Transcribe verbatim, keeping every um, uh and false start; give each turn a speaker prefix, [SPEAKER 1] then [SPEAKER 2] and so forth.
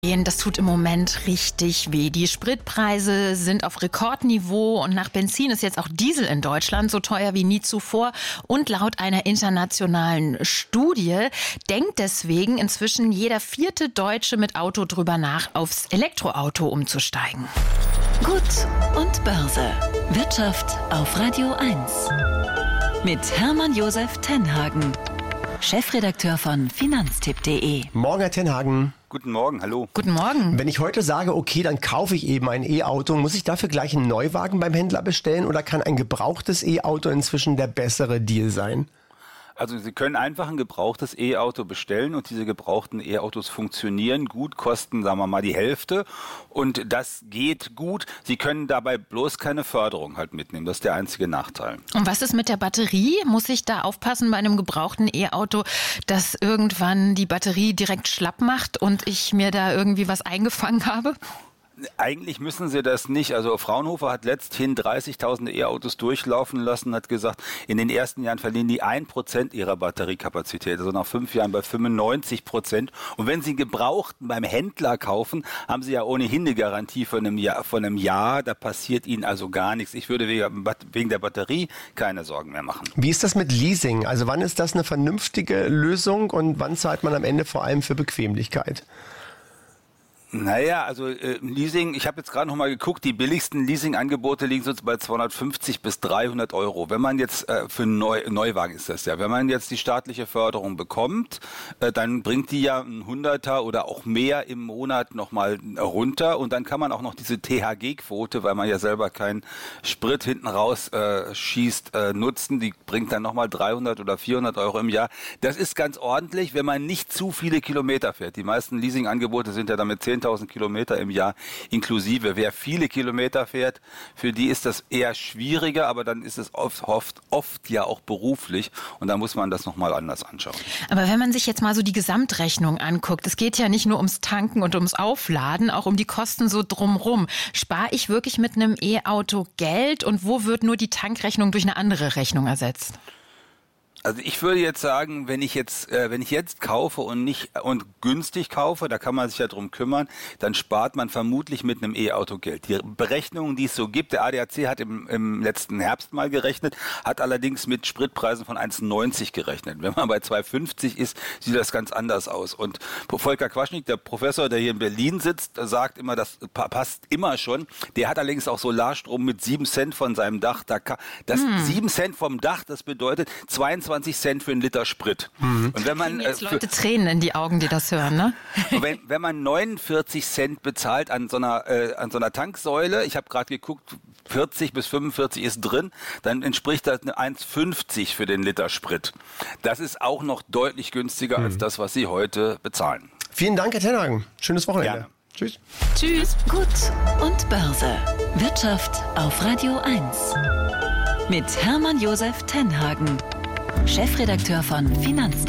[SPEAKER 1] Das tut im Moment richtig weh. Die Spritpreise sind auf Rekordniveau und nach Benzin ist jetzt auch Diesel in Deutschland so teuer wie nie zuvor. Und laut einer internationalen Studie denkt deswegen inzwischen jeder vierte Deutsche mit Auto drüber nach, aufs Elektroauto umzusteigen.
[SPEAKER 2] Gut und Börse. Wirtschaft auf Radio eins. Mit Hermann Josef Tenhagen, Chefredakteur von Finanztipp punkt de.
[SPEAKER 3] Morgen, Herr Tenhagen.
[SPEAKER 4] Guten Morgen, hallo.
[SPEAKER 1] Guten Morgen.
[SPEAKER 3] Wenn ich heute sage, okay, dann kaufe ich eben ein E-Auto, muss ich dafür gleich einen Neuwagen beim Händler bestellen oder kann ein gebrauchtes E-Auto inzwischen der bessere Deal sein?
[SPEAKER 4] Also Sie können einfach ein gebrauchtes E-Auto bestellen und diese gebrauchten E-Autos funktionieren gut, kosten, sagen wir mal, die Hälfte und das geht gut. Sie können dabei bloß keine Förderung halt mitnehmen, das ist der einzige Nachteil.
[SPEAKER 1] Und was ist mit der Batterie? Muss ich da aufpassen bei einem gebrauchten E-Auto, dass irgendwann die Batterie direkt schlapp macht und ich mir da irgendwie was eingefangen habe?
[SPEAKER 4] Eigentlich müssen sie das nicht. Also Fraunhofer hat letzthin dreißigtausend E-Autos durchlaufen lassen und hat gesagt, in den ersten Jahren verlieren die ein Prozent ihrer Batteriekapazität, also nach fünf Jahren bei fünfundneunzig Prozent. Und wenn sie einen Gebrauchten beim Händler kaufen, haben sie ja ohnehin eine Garantie von einem Jahr, von einem Jahr. Da passiert ihnen also gar nichts. Ich würde wegen der Batterie keine Sorgen mehr machen.
[SPEAKER 3] Wie ist das mit Leasing? Also wann ist das eine vernünftige Lösung und wann zahlt man am Ende vor allem für Bequemlichkeit?
[SPEAKER 4] Naja, also äh, Leasing, ich habe jetzt gerade noch mal geguckt, die billigsten Leasing-Angebote liegen so bei zweihundertfünfzig bis dreihundert Euro. Wenn man jetzt, äh, für Neu Neuwagen ist das ja, wenn man jetzt die staatliche Förderung bekommt, äh, dann bringt die ja ein Hunderter oder auch mehr im Monat nochmal runter und dann kann man auch noch diese T H G-Quote, weil man ja selber keinen Sprit hinten raus äh, schießt, äh, nutzen. Die bringt dann nochmal dreihundert oder vierhundert Euro im Jahr. Das ist ganz ordentlich, wenn man nicht zu viele Kilometer fährt. Die meisten Leasing-Angebote sind ja damit zehntausend Kilometer im Jahr inklusive. Wer viele Kilometer fährt, für die ist das eher schwieriger, aber dann ist es oft, oft, oft ja auch beruflich und da muss man das nochmal anders anschauen.
[SPEAKER 1] Aber wenn man sich jetzt mal so die Gesamtrechnung anguckt, es geht ja nicht nur ums Tanken und ums Aufladen, auch um die Kosten so drumrum. Spare ich wirklich mit einem E-Auto Geld und wo wird nur die Tankrechnung durch eine andere Rechnung ersetzt?
[SPEAKER 4] Also ich würde jetzt sagen, wenn ich jetzt, äh, wenn ich jetzt kaufe und nicht und günstig kaufe, da kann man sich ja drum kümmern, dann spart man vermutlich mit einem E-Auto Geld. Die Berechnungen, die es so gibt, der A D A C hat im, im letzten Herbst mal gerechnet, hat allerdings mit Spritpreisen von eins neunzig gerechnet. Wenn man bei zwei fünfzig ist, sieht das ganz anders aus. Und Volker Quaschnik, der Professor, der hier in Berlin sitzt, sagt immer, das passt immer schon. Der hat allerdings auch Solarstrom mit sieben Cent von seinem Dach. Da kann, das hm. sieben Cent vom Dach, das bedeutet zweiundzwanzig Cent für einen Liter Sprit.
[SPEAKER 3] Mhm.
[SPEAKER 4] Und wenn man
[SPEAKER 1] jetzt Leute Tränen in die Augen, die das hören, ne?
[SPEAKER 4] wenn, wenn man neunundvierzig Cent bezahlt an so einer äh, an so einer Tanksäule, ich habe gerade geguckt, vierzig bis fünfundvierzig ist drin, dann entspricht das eine eins fünfzig für den Liter Sprit. Das ist auch noch deutlich günstiger mhm. als das, was Sie heute bezahlen.
[SPEAKER 3] Vielen Dank, Herr Tenhagen. Schönes Wochenende.
[SPEAKER 4] Gerne.
[SPEAKER 3] Tschüss.
[SPEAKER 1] Tschüss.
[SPEAKER 2] Gut und Börse. Wirtschaft auf Radio eins. Mit Hermann Josef Tenhagen, Chefredakteur von Finanztipp